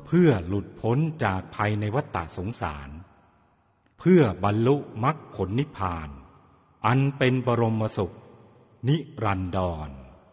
เพื่อหลุดพ้นจากภัยในวัฏฏะสงสารเพื่อบรรลุมรรคผลนิพพานอันเป็นบรมสุขนิรันดร